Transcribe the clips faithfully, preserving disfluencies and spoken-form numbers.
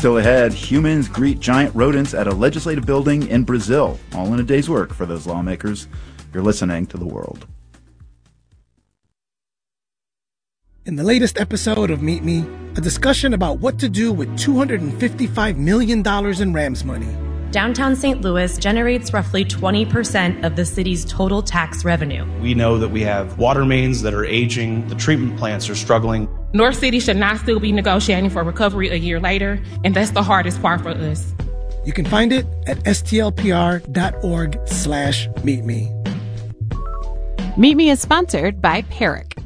Still ahead, humans greet giant rodents at a legislative building in Brazil. All in a day's work for those lawmakers. You're listening to The World. In the latest episode of Meet Me, a discussion about what to do with two hundred fifty-five million dollars in Rams money. Downtown Saint Louis generates roughly twenty percent of the city's total tax revenue. We know that we have water mains that are aging, the treatment plants are struggling. North City should not still be negotiating for recovery a year later, and that's the hardest part for us. You can find it at stlpr.org slash meet me. Meet Me is sponsored by Perrick.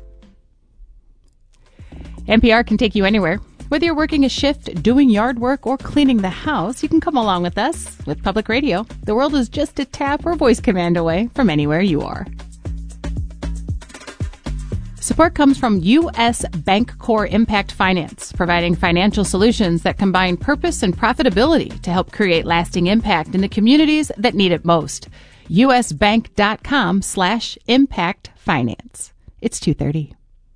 N P R can take you anywhere. Whether you're working a shift, doing yard work, or cleaning the house, you can come along with us. With Public Radio, the world is just a tap or voice command away from anywhere you are. Support comes from U S. Bancorp Impact Finance, providing financial solutions that combine purpose and profitability to help create lasting impact in the communities that need it most. usbank.com slash impact finance. It's two thirty.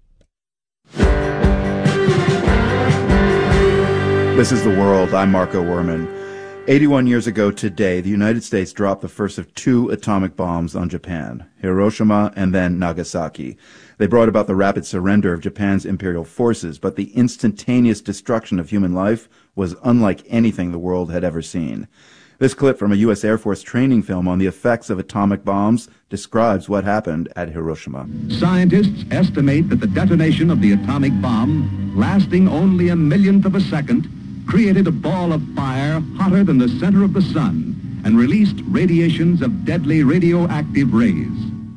This is The World. I'm Marco Werman. eighty-one years ago today, the United States dropped the first of two atomic bombs on Japan, Hiroshima and then Nagasaki. They brought about the rapid surrender of Japan's imperial forces, but the instantaneous destruction of human life was unlike anything the world had ever seen. This clip from a U S. Air Force training film on the effects of atomic bombs describes what happened at Hiroshima. Scientists estimate that the detonation of the atomic bomb, lasting only a millionth of a second, created a ball of fire hotter than the center of the sun and released radiations of deadly radioactive rays.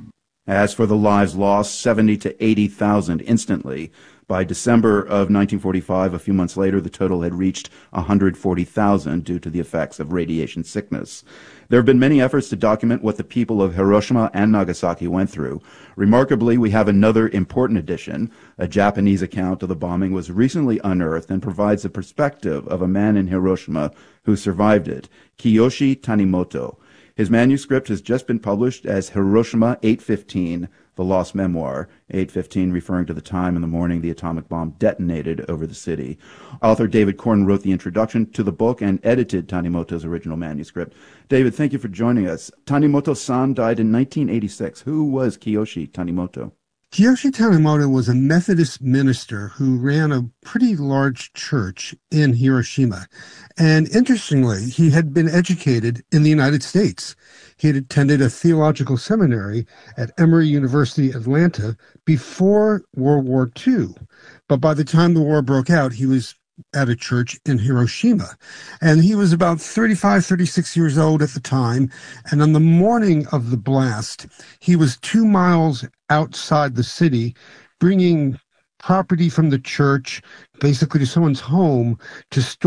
As for the lives lost, seventy to eighty thousand instantly. By December of nineteen forty-five, a few months later, the total had reached one hundred forty thousand due to the effects of radiation sickness. There have been many efforts to document what the people of Hiroshima and Nagasaki went through. Remarkably, we have another important addition. A Japanese account of the bombing was recently unearthed and provides the perspective of a man in Hiroshima who survived it, Kiyoshi Tanimoto. His manuscript has just been published as Hiroshima eight fifteen, the Lost Memoir, eight fifteen referring to the time in the morning the atomic bomb detonated over the city. Author David Corn wrote the introduction to the book and edited Tanimoto's original manuscript. David, thank you for joining us. Tanimoto-san died in nineteen eighty-six. Who was Kiyoshi Tanimoto? Kiyoshi Tanimoto was a Methodist minister who ran a pretty large church in Hiroshima. And interestingly, he had been educated in the United States. He had attended a theological seminary at Emory University, Atlanta, before World War Two. But by the time the war broke out, he was at a church in Hiroshima. And he was about thirty-five, thirty-six years old at the time. And on the morning of the blast, he was two miles outside the city, bringing property from the church, basically to someone's home, to store